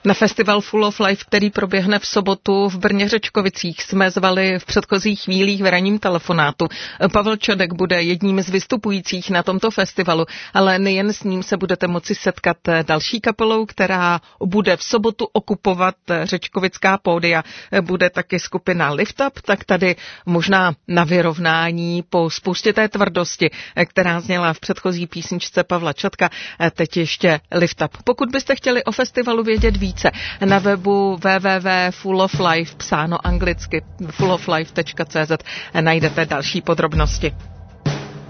Na festival Full of Life, který proběhne v sobotu v Brně Řečkovicích, jsme zvali v předchozích chvílích v ranním telefonátu. Pavel Čadek bude jedním z vystupujících na tomto festivalu, ale nejen s ním se budete moci setkat další kapelou, která bude v sobotu okupovat řečkovická pódia. Bude taky skupina Lift Up, tak tady možná na vyrovnání po spoustě té tvrdosti, která zněla v předchozí písničce Pavla Čadka, teď ještě Lift Up. Pokud byste chtěli o festivalu vědět více, na webu www.fulloflife, psáno anglicky, fulloflife.cz, najdete další podrobnosti.